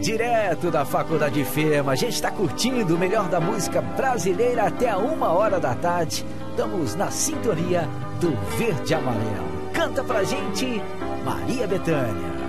Direto da Faculdade FEMA, a gente está curtindo o melhor da música brasileira até a 1h da tarde. Estamos na sintonia do Verde e Amarelo. Canta pra gente, Maria Bethânia.